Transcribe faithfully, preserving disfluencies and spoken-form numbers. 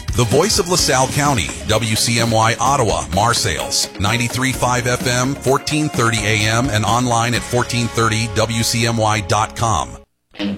The voice of LaSalle County, W C M Y Ottawa, Marseilles, ninety-three point five F M, fourteen thirty A M, and online at fourteen thirty W C M Y dot com.